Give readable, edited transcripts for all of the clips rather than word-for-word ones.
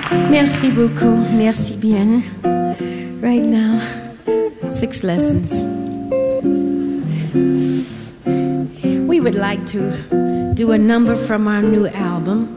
Merci beaucoup. Merci bien. Right now, 6 lessons. We would like to do a number from our new album.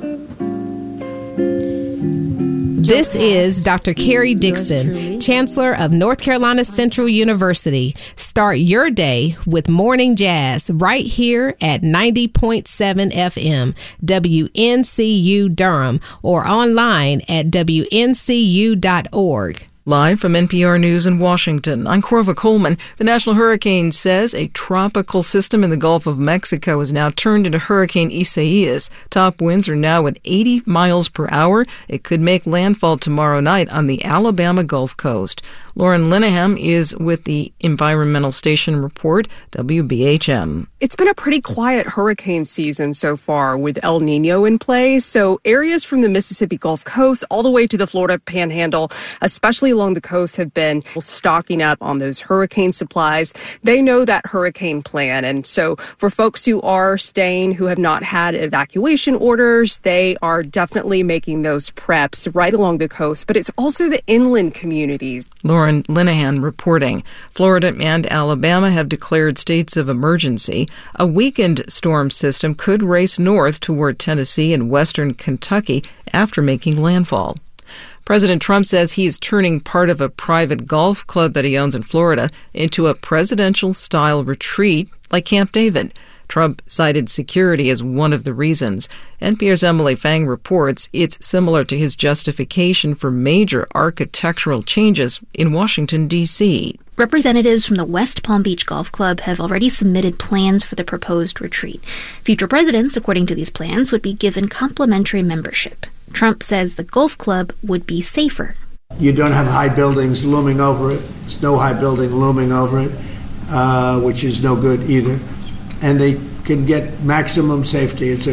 This is Dr. Carrie Dixon, Chancellor of North Carolina Central University. Start your day with morning jazz right here at 90.7 FM, WNCU Durham, or online at WNCU.org. Live from NPR News in Washington, I'm Corva Coleman. The National Hurricane says a tropical system in the Gulf of Mexico has now turned into Hurricane Isaias. Top winds are now at 80 miles per hour. It could make landfall tomorrow night on the Alabama Gulf Coast. Lauren Linehan is with the Environmental Station Report, WBHM. It's been a pretty quiet hurricane season so far with El Nino in play. So areas from the Mississippi Gulf Coast all the way to the Florida Panhandle, especially along the coast, have been stocking up on those hurricane supplies. They know that hurricane plan. And so for folks who are staying, who have not had evacuation orders, they are definitely making those preps right along the coast. But it's also the inland communities. Lauren Linehan reporting. Florida and Alabama have declared states of emergency. A weakened storm system could race north toward Tennessee and western Kentucky after making landfall. President Trump says he is turning part of a private golf club that he owns in Florida into a presidential-style retreat like Camp David. Trump cited security as one of the reasons. NPR's Emily Fang reports it's similar to his justification for major architectural changes in Washington, D.C. Representatives from the West Palm Beach Golf Club have already submitted plans for the proposed retreat. Future presidents, according to these plans, would be given complimentary membership. Trump says the golf club would be safer. You don't have high buildings looming over it. There's no high building looming over it, which is no good either. And they can get maximum safety. It's a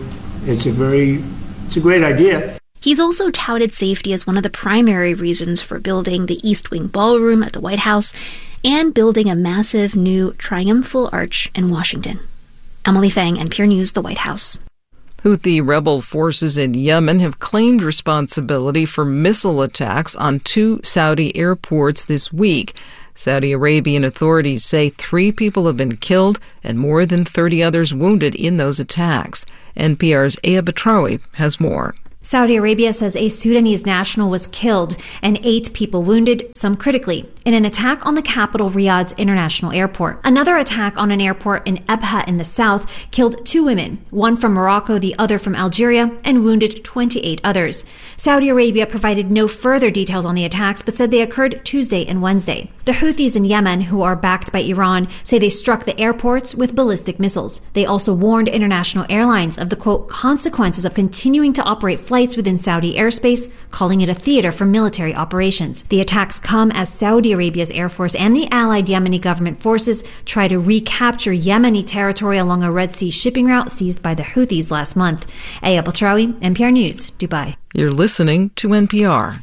great idea. He's also touted safety as one of the primary reasons for building the East Wing Ballroom at the White House and building a massive new triumphal arch in Washington. Emily Fang, NPR News, the White House. Houthi rebel forces in Yemen have claimed responsibility for missile attacks on 2 Saudi airports this week. Saudi Arabian authorities say 3 people have been killed and more than 30 others wounded in those attacks. NPR's Aya Batrawi has more. Saudi Arabia says a Sudanese national was killed and 8 people wounded, some critically, in an attack on the capital Riyadh's international airport. Another attack on an airport in Ebha in the south killed 2 women, one from Morocco, the other from Algeria, and wounded 28 others. Saudi Arabia provided no further details on the attacks, but said they occurred Tuesday and Wednesday. The Houthis in Yemen, who are backed by Iran, say they struck the airports with ballistic missiles. They also warned international airlines of the, quote, consequences of continuing to operate flights within Saudi airspace, calling it a theater for military operations. The attacks come as Saudi Arabia's Air Force and the allied Yemeni government forces try to recapture Yemeni territory along a Red Sea shipping route seized by the Houthis last month. Aya Batrawi, NPR News, Dubai. You're listening to NPR.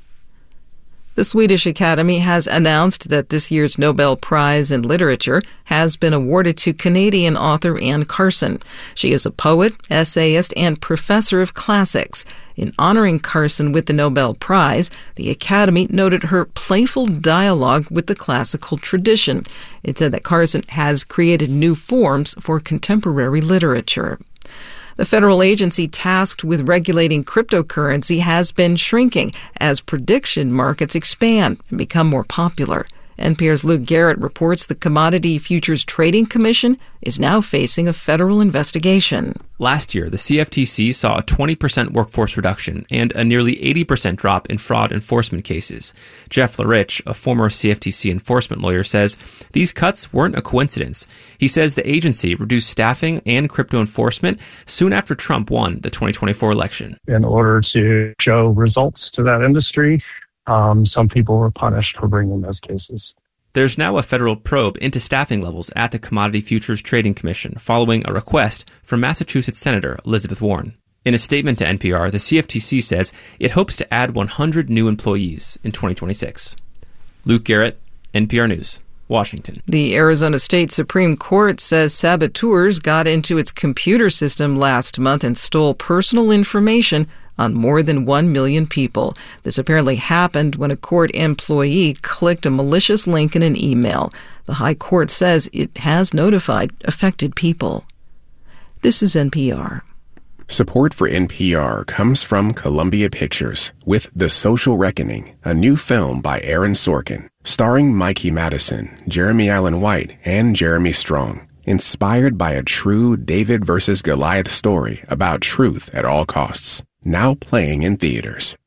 The Swedish Academy has announced that this year's Nobel Prize in Literature has been awarded to Canadian author Anne Carson. She is a poet, essayist, and professor of classics. In honoring Carson with the Nobel Prize, the Academy noted her playful dialogue with the classical tradition. It said that Carson has created new forms for contemporary literature. The federal agency tasked with regulating cryptocurrency has been shrinking as prediction markets expand and become more popular. NPR's Luke Garrett reports the Commodity Futures Trading Commission is now facing a federal investigation. Last year, the CFTC saw a 20% workforce reduction and a nearly 80% drop in fraud enforcement cases. Jeff Larich, a former CFTC enforcement lawyer, says these cuts weren't a coincidence. He says the agency reduced staffing and crypto enforcement soon after Trump won the 2024 election. In order to show results to that industry, some people were punished for bringing those cases. There's now a federal probe into staffing levels at the Commodity Futures Trading Commission following a request from Massachusetts Senator Elizabeth Warren. In a statement to NPR, the CFTC says it hopes to add 100 new employees in 2026. Luke Garrett, NPR News, Washington. The Arizona State Supreme Court says saboteurs got into its computer system last month and stole personal information on more than 1 million people. This apparently happened when a court employee clicked a malicious link in an email. The High Court says it has notified affected people. This is NPR. Support for NPR comes from Columbia Pictures with The Social Reckoning, a new film by Aaron Sorkin, starring Mikey Madison, Jeremy Allen White, and Jeremy Strong. Inspired by a true David versus Goliath story about truth at all costs. Now playing in theaters.